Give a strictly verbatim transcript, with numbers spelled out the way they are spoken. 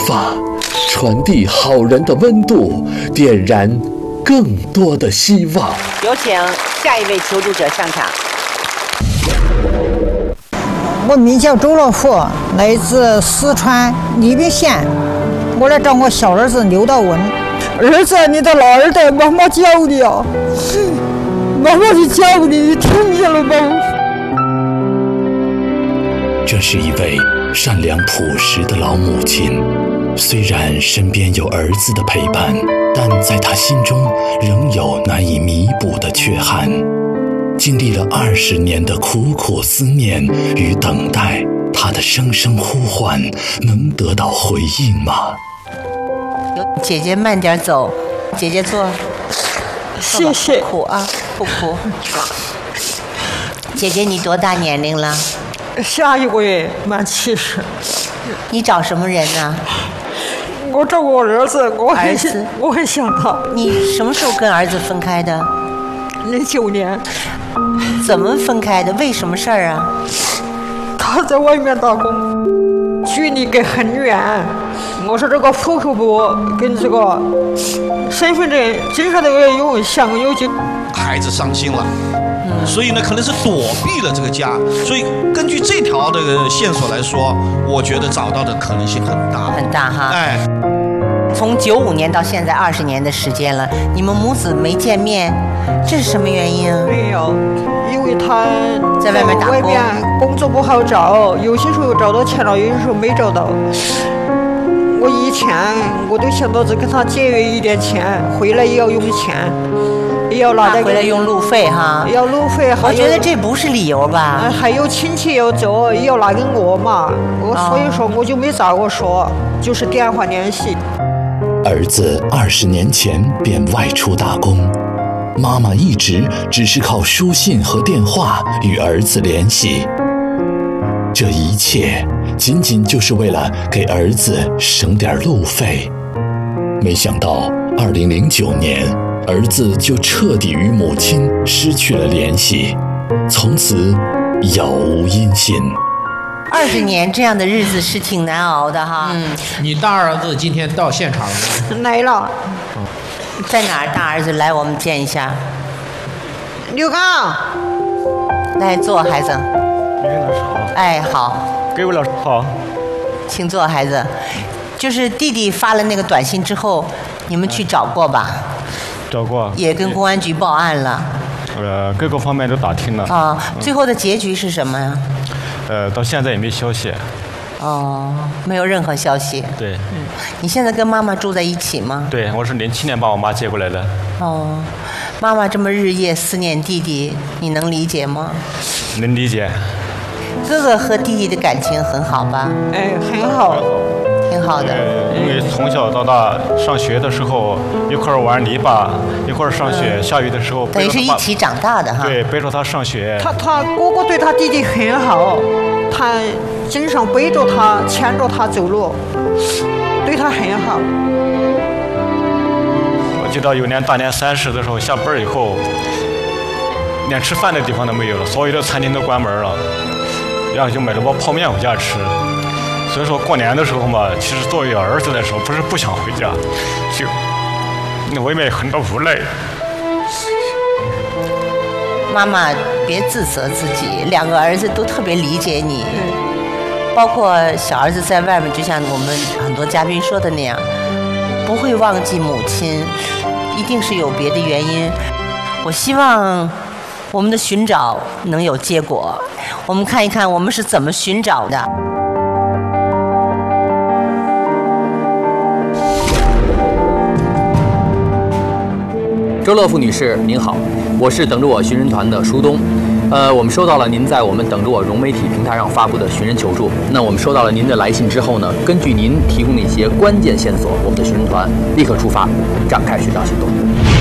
发，传递好人的温度，点燃更多的希望。 有请下一位求助者上场。 我名叫周老虎，来自四川宜宾县。我来找我小儿子刘道文。儿子，你到哪儿的？妈妈叫你啊！妈妈就叫你，你听见了吗？ 这是一位善良朴实的老母亲，虽然身边有儿子的陪伴，但在她心中仍有难以弥补的缺憾。经历了二十年的苦苦思念与等待，她的声声呼唤能得到回应吗？ 姐姐慢点走，姐姐坐。 谢谢。 不哭啊，不哭。姐姐，你多大年龄了？ 下一个月满七十。 你找什么人呢？ 我找我儿子，我很儿子， 我很想他。 你什么时候跟儿子分开的？ 零九年。 怎么分开的？为什么事儿啊？ 他在外面打工，距离给很远。我说这个户口簿跟这个身份证经常都要用，想有就。 孩子伤心了。所以呢，可能是躲避了这个家，所以根据这条的线索来说，我觉得找到的可能性很大， 很大哈。 哎， 从九五年到现在二十年的时间了，你们母子没见面，这是什么原因？ 没有，因为他在外面打工， 外面工作不好找，有些时候找到钱了，有些时候没找到。我以前我都想到只跟他节约一点钱，回来也要用钱。要拿回来用路费哈， 要路费。 我觉得这不是理由吧？ 还有亲戚要走，要拿给我嘛。我所以说我就没咋个说，就是电话联系。 儿子二十年前便外出打工，妈妈一直只是靠书信和电话与儿子联系。这一切仅仅就是为了给儿子省点路费。没想到二零零九年。儿子就彻底与母亲失去了联系，从此杳无音信。 二十年这样的日子是挺难熬的哈。 嗯，你大儿子今天到现场了吗？ 来了。 在哪儿？大儿子来，我们见一下。 刘刚， 来坐，孩子。 李老师好。 哎，好。 各位老师好。 请坐，孩子。就是弟弟发了那个短信之后，你们去找过吧？ 找过， 也跟公安局报案了， 呃，各个方面都打听了啊。最后的结局是什么呀？ 呃，到现在也没消息。 哦，没有任何消息。 对。 嗯，你现在跟妈妈住在一起吗？ 对，我是零七年把我妈接过来的。 哦，妈妈这么日夜思念弟弟，你能理解吗？ 能理解。 哥哥和弟弟的感情很好吧？ 哎，很好。 挺好的， 因为从小到大上学的时候一块玩泥巴，一块上学，下雨的时候等于是一起长大的哈。 对，背着他上学。 他他哥哥对他弟弟很好，他经常背着他牵着他走路，对他很好。 我记得有年大年三十的时候下班以后，连吃饭的地方都没有了，所有的餐厅都关门了，然后就买了包泡面回家吃。所以说过年的时候嘛，其实作为儿子来说，不是不想回家，就那未免很多无奈。 妈妈，别自责自己，两个儿子都特别理解你，包括小儿子在外面，就像我们很多嘉宾说的那样，不会忘记母亲，一定是有别的原因。我希望我们的寻找能有结果，我们看一看我们是怎么寻找的。 周乐富女士您好，我是等着我寻人团的舒东。呃，我们收到了您在我们等着我融媒体平台上发布的寻人求助。那我们收到了您的来信之后呢，根据您提供的一些关键线索，我们的寻人团立刻出发，展开寻找行动。